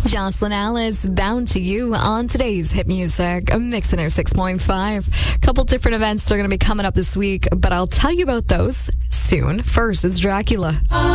Jocelyn Alice, Bound to You on today's Hit Music, a Mix in Air 6.5. Couple different events that are going to be coming up this week, but I'll tell you about those soon. First is Dracula.